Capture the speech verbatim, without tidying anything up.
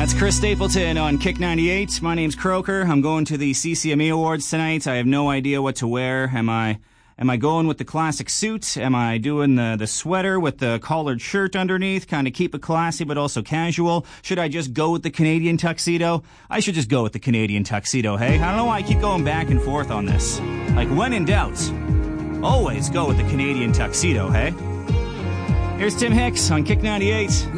That's Chris Stapleton on Kick ninety-eight. My name's Croker. I'm going to the C C M E Awards tonight. I have no idea what to wear. Am I am I going with the classic suit? Am I doing the, the sweater with the collared shirt underneath? Kind of keep it classy but also casual? Should I just go with the Canadian tuxedo? I should just go with the Canadian tuxedo, hey? I don't know why I keep going back and forth on this. Like, when in doubt, always go with the Canadian tuxedo, hey? Here's Tim Hicks on Kick ninety-eight.